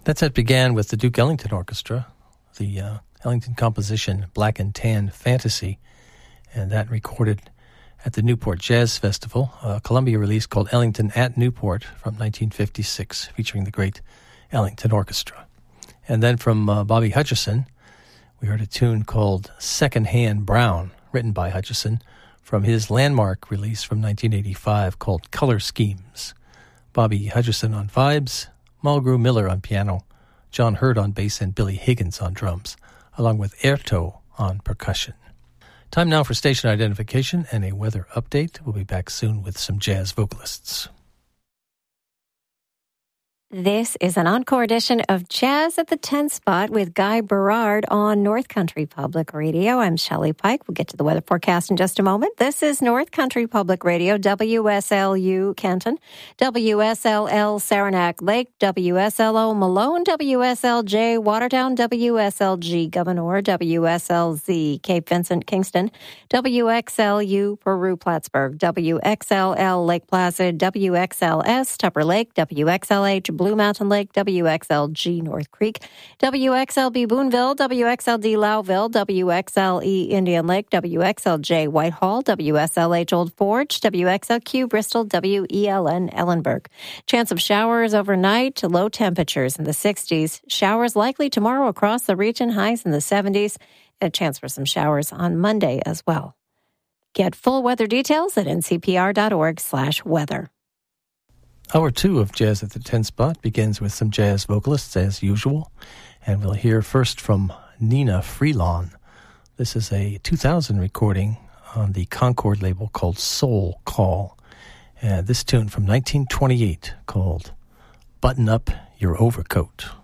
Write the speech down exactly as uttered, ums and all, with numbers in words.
That set began with the Duke Ellington Orchestra, the uh, Ellington composition Black and Tan Fantasy, and that recorded at the Newport Jazz Festival, a Columbia release called Ellington at Newport from nineteen fifty-six, featuring the great Ellington Orchestra. And then from uh, Bobby Hutcherson, we heard a tune called Secondhand Brown, written by Hutcherson, from his landmark release from nineteen eighty-five called Color Schemes. Bobby Hutcherson on vibes, Mulgrew Miller on piano, John Hurt on bass, and Billy Higgins on drums, along with Erto on percussion. Time now for station identification and a weather update. We'll be back soon with some jazz vocalists. This is an encore edition of Jazz at the ten Spot with Guy Berard on North Country Public Radio. I'm Shelley Pike. We'll get to the weather forecast in just a moment. This is North Country Public Radio, W S L U Kenton, W S L L Saranac Lake, W S L O Malone, W S L J Watertown, W S L G Gouverneur, W S L Z Cape Vincent Kingston, W X L U Peru Plattsburgh, W X L L Lake Placid, W X L S Tupper Lake, W X L H Blue Mountain Lake, W X L G North Creek, W X L B Boonville, W X L D Lowville, W X L E Indian Lake, W X L J Whitehall, W S L H Old Forge, W X L Q Bristol, W E L N Ellenburg. Chance of showers overnight, low temperatures in the sixties. Showers likely tomorrow across the region, highs in the seventies. A chance for some showers on Monday as well. Get full weather details at n c p r dot org slash weather. Hour two of Jazz at the ten Spot begins with some jazz vocalists as usual, and we'll hear first from Nina Freelon. This is a two thousand recording on the Concord label called Soul Call, and this tune from nineteen twenty-eight called Button Up Your Overcoat.